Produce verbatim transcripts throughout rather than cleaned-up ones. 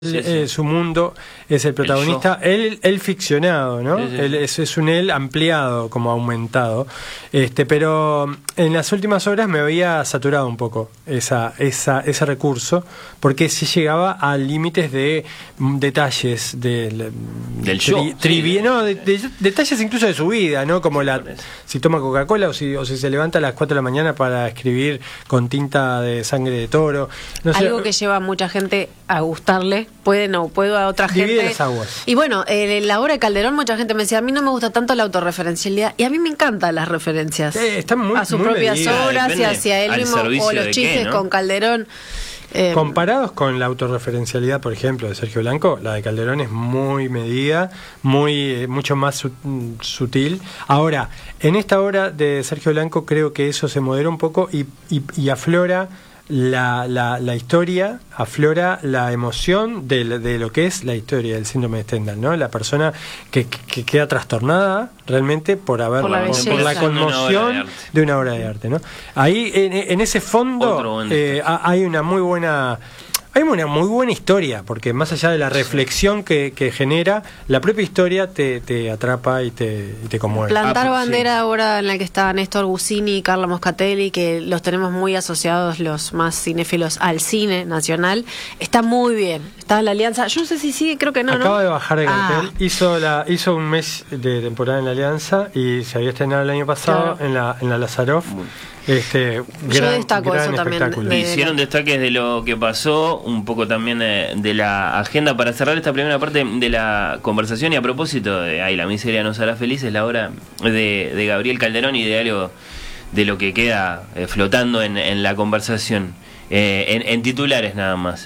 Sí, sí. Eh, su mundo es el protagonista, el él, él ficcionado, ¿no? Sí, sí, sí. Él, es, es un él ampliado, como aumentado. Este, pero en las últimas horas me había saturado un poco esa, esa, ese recurso, porque se llegaba a límites de detalles del, del show, tri, trivi, sí. no, de, de, detalles incluso de su vida, ¿no? Como la si toma Coca-Cola o si, o si se levanta a las cuatro de la mañana para escribir con tinta de sangre de toro. No Algo sé, que lleva a mucha gente a gustarle. Puede no, puedo a otra gente. Divide las aguas. Y bueno, en la obra de Calderón mucha gente me decía, a mí no me gusta tanto la autorreferencialidad, y a mí me encantan las referencias eh, están muy, a sus muy propias medidas. obras Depende y hacia él mismo, o los chistes qué, ¿no? con Calderón. Eh, Comparados con la autorreferencialidad, por ejemplo, de Sergio Blanco, la de Calderón es muy medida, muy eh, mucho más su, sutil. Ahora, en esta obra de Sergio Blanco creo que eso se modera un poco y, y, y aflora La, la, la historia, aflora la emoción de, de lo que es la historia del síndrome de Stendhal, ¿no? La persona que, que, que queda trastornada realmente por haber por la, por, por la conmoción una de una obra de arte, ¿no? Ahí en, en ese fondo eh, hay una muy buena Hay una muy buena historia, porque más allá de la reflexión que, que genera, la propia historia te, te atrapa y te, y te conmueve. Plantar ah, bandera sí. ahora en la que está Néstor Bucini y Carla Moscatelli, que los tenemos muy asociados los más cinéfilos al cine nacional, está muy bien. Está en la Alianza, yo no sé si sigue, creo que no, Acaba ¿no? de bajar de cartel, ah. hizo la hizo un mes de temporada en la Alianza y se había estrenado el año pasado claro. en la en la Lazaroff. Este, Yo gran, destaco gran eso también. De Hicieron destaques de lo que pasó, un poco también de, de la agenda para cerrar esta primera parte de la conversación. Y a propósito de Ay, la miseria nos hará felices, la obra de, de Gabriel Calderón y de algo de lo que queda eh, flotando en, en la conversación, eh, en, en titulares nada más.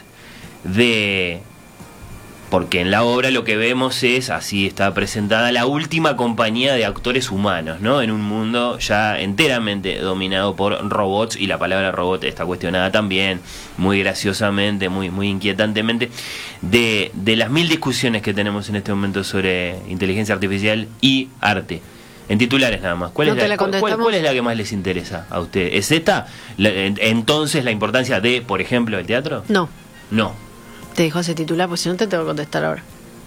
De Porque en la obra lo que vemos es, así está presentada, la última compañía de actores humanos, ¿no? En un mundo ya enteramente dominado por robots, y la palabra robot está cuestionada también, muy graciosamente, muy, muy inquietantemente, de, de las mil discusiones que tenemos en este momento sobre inteligencia artificial y arte. En titulares nada más. ¿Cuál, no es, la, la cuál, ¿Cuál es la que más les interesa a ustedes? ¿Es esta? La, entonces, la importancia de, por ejemplo, el teatro? No. No. Te dijo ese titular, pues si no te tengo que contestar ahora.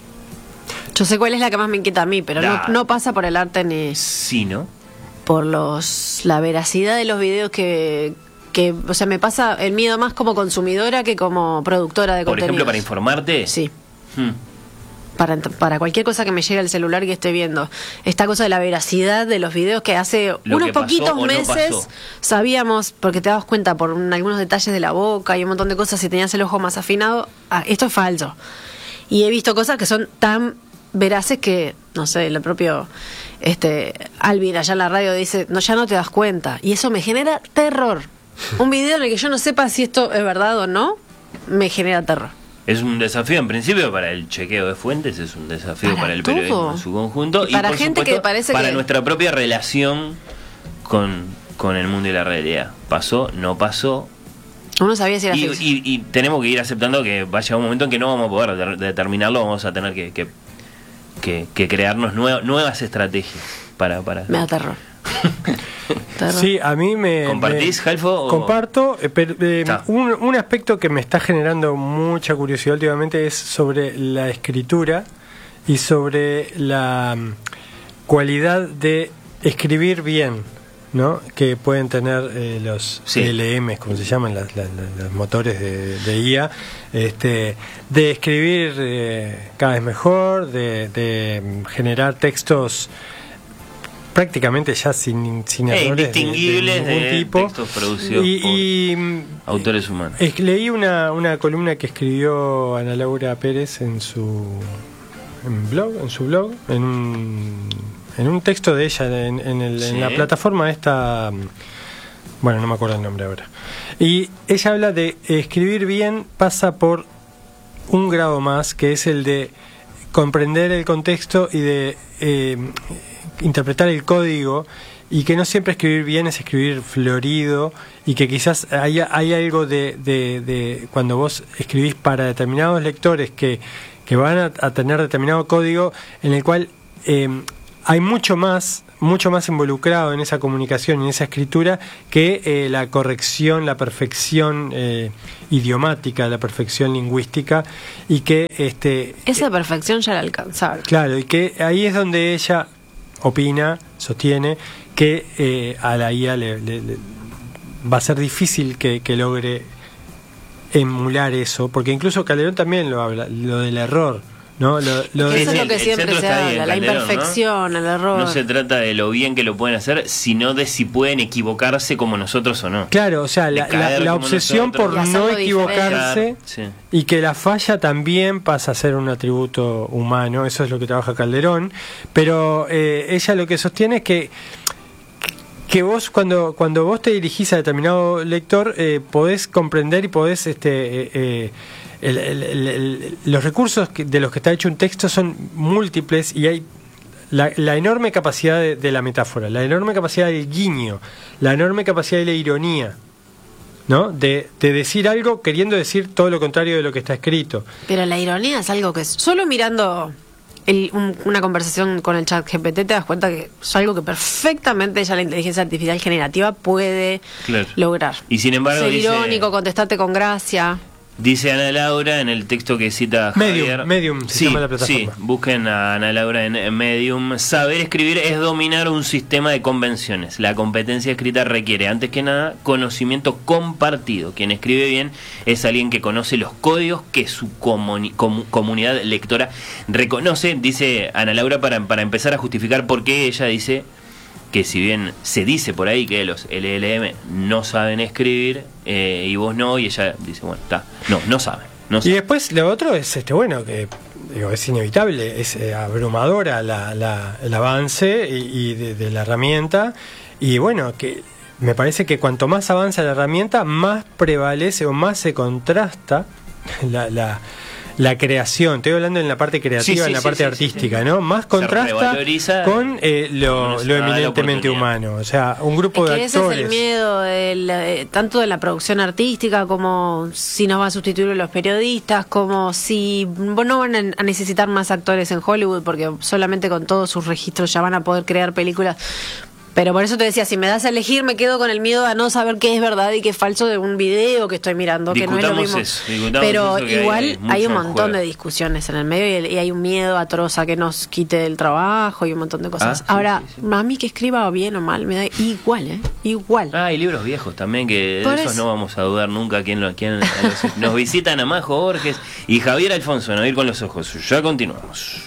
Yo sé cuál es la que más me inquieta a mí, pero no, no pasa por el arte ni... Sí, ¿no? Por los la veracidad de los videos que... que o sea, me pasa el miedo más como consumidora que como productora de contenidos. Por ejemplo, para informarte. Sí. Hmm. Para, para cualquier cosa que me llegue al celular que esté viendo. Esta cosa de la veracidad de los videos que hace Lo unos que pasó poquitos o meses no sabíamos, porque te das cuenta por un, algunos detalles de la boca y un montón de cosas, si tenías el ojo más afinado, ah, esto es falso. Y he visto cosas que son tan veraces que, no sé, el propio este Alvin allá en la radio dice, no, ya no te das cuenta. Y eso me genera terror. Un video en el que yo no sepa si esto es verdad o no, me genera terror. Es un desafío en principio para el chequeo de fuentes, es un desafío para, para el todo. periodismo en su conjunto y para y por gente supuesto, que parece para que... nuestra propia relación con, con el mundo y la realidad. Pasó, no pasó. Uno sabía si era y, ficción. y, y tenemos que ir aceptando que va a llegar un momento en que no vamos a poder de, determinarlo, vamos a tener que, que, que, que crearnos nueva, nuevas estrategias para, para... Me da terror. Sí, a mí me... ¿Compartís, Jalfo? Comparto, eh, pero, eh, un, un aspecto que me está generando mucha curiosidad últimamente es sobre la escritura y sobre la um, cualidad de escribir bien, ¿no? Que pueden tener eh, los sí. L Ms, como se llaman, las, las, los motores de, de I A, este, de escribir eh, cada vez mejor, de, de generar textos prácticamente ya sin, sin eh, errores de, de ningún de tipo, textos producidos y, por y autores humanos. Es, leí una, una columna que escribió Ana Laura Pérez en su en blog, en su blog, en un, en un texto de ella en, en, el, sí. en la plataforma esta, bueno, no me acuerdo el nombre ahora, y ella habla de escribir bien pasa por un grado más, que es el de comprender el contexto y de eh, interpretar el código, y que no siempre escribir bien es escribir florido, y que quizás hay, hay algo de, de, de cuando vos escribís para determinados lectores que, que van a, a tener determinado código en el cual eh, hay mucho más mucho más involucrado en esa comunicación, en esa escritura, que eh, la corrección, la perfección eh, idiomática, la perfección lingüística, y que este esa perfección ya la alcanzaron. Claro, y que ahí es donde ella opina, sostiene que eh, a la I A le, le, le va a ser difícil que, que logre emular eso, porque incluso Calderón también lo habla, lo del error, ¿no? Lo, lo eso de, es lo que el siempre centro se está ahí en habla, la Calderón, imperfección, ¿no? el error. No se trata de lo bien que lo pueden hacer, sino de si pueden equivocarse como nosotros o no. Claro, o sea, la, la, la obsesión por no equivocarse, sí. y que la falla también pasa a ser un atributo humano, eso es lo que trabaja Calderón, pero eh, ella lo que sostiene es que que vos cuando cuando vos te dirigís a determinado lector eh, podés comprender y podés este eh, eh, el, el, el, el, los recursos que, de los que está hecho un texto son múltiples, y hay la, la enorme capacidad de, de la metáfora, la enorme capacidad del guiño, la enorme capacidad de la ironía, ¿no? De, de decir algo queriendo decir todo lo contrario de lo que está escrito. Pero la ironía es algo que es, solo mirando el, un, una conversación con el chat G P T te das cuenta que es algo que perfectamente ya la inteligencia artificial generativa puede claro. lograr. Y sin embargo ser dice, irónico, contestarte con gracia. Dice Ana Laura en el texto que cita Medium, Javier. Medium, se sí, llama la plataforma. Sí, busquen a Ana Laura en, en Medium. Saber escribir es dominar un sistema de convenciones. La competencia escrita requiere, antes que nada, conocimiento compartido. Quien escribe bien es alguien que conoce los códigos que su comuni- com- comunidad lectora reconoce, dice Ana Laura, para, para empezar a justificar por qué ella dice que si bien se dice por ahí que los L L M no saben escribir eh, y vos no, y ella dice, bueno, está, no, no saben. No y saben. después lo otro es, este bueno, que digo, es inevitable, es eh, abrumadora la, la, el avance y, y de, de la herramienta, y bueno, que me parece que cuanto más avanza la herramienta, más prevalece o más se contrasta la... la la creación, estoy hablando en la parte creativa, sí, sí, en la sí, parte sí, artística, sí, sí. ¿no? Más contrasta con eh, lo, lo eminentemente humano, o sea, un grupo es que de ese actores. es el miedo, del, eh, tanto de la producción artística, como si nos va a sustituir los periodistas, como si no van a necesitar más actores en Hollywood, porque solamente con todos sus registros ya van a poder crear películas. Pero por eso te decía, si me das a elegir, me quedo con el miedo a no saber qué es verdad y qué es falso de un video que estoy mirando, que discutamos no es lo mismo. Eso, discutamos pero eso que igual hay, hay un mucho montón juego. de discusiones en el medio, y, el, y hay un miedo atroz a que nos quite el trabajo y un montón de cosas. Ah, sí, Ahora, sí, sí. a mí que escriba bien o mal, me da igual, ¿eh? Igual. Ah, hay libros viejos también, que Por de esos eso. no vamos a dudar nunca quién lo quién los, nos visitan a Majo Borges y Javier Alfonso en Oír con los Ojos. Ya continuamos.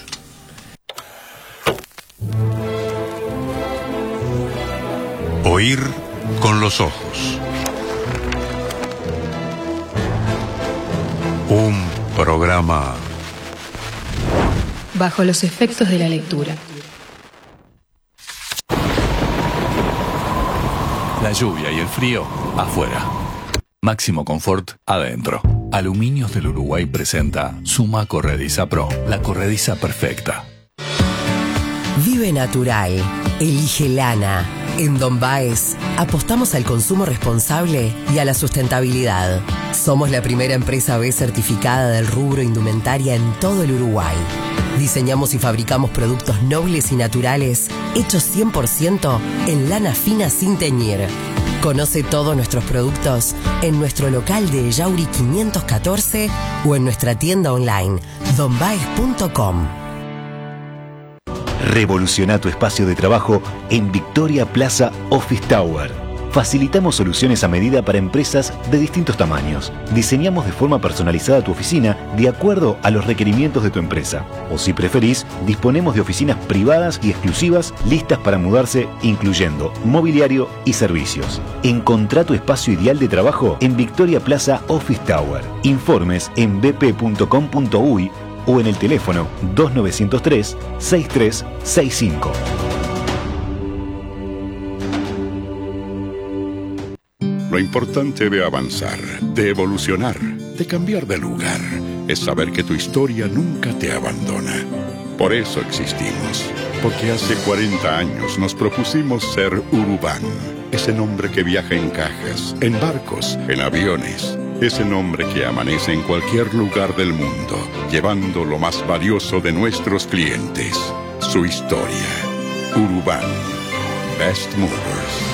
Oír con los ojos. Un programa bajo los efectos de la lectura. La lluvia y el frío afuera. Máximo confort adentro. Aluminios del Uruguay presenta Suma Corrediza Pro, la corrediza perfecta. Vive natural. Elige lana. En Don Baez apostamos al consumo responsable y a la sustentabilidad. Somos la primera empresa B certificada del rubro indumentaria en todo el Uruguay. Diseñamos y fabricamos productos nobles y naturales hechos cien por ciento en lana fina sin teñir. Conoce todos nuestros productos en nuestro local de Yauri quinientos catorce o en nuestra tienda online don baez punto com. Revoluciona tu espacio de trabajo en Victoria Plaza Office Tower. Facilitamos soluciones a medida para empresas de distintos tamaños. Diseñamos de forma personalizada tu oficina de acuerdo a los requerimientos de tu empresa. O si preferís, disponemos de oficinas privadas y exclusivas listas para mudarse, incluyendo mobiliario y servicios. Encontrá tu espacio ideal de trabajo en Victoria Plaza Office Tower. Informes en b p punto com punto u y o en el teléfono dos nueve cero tres, seis tres seis cinco. Lo importante de avanzar, de evolucionar, de cambiar de lugar, es saber que tu historia nunca te abandona. Por eso existimos, porque hace cuarenta años nos propusimos ser Urubán, ese nombre que viaja en cajas, en barcos, en aviones, ese nombre que amanece en cualquier lugar del mundo, llevando lo más valioso de nuestros clientes, su historia. Urubán, Best Movers.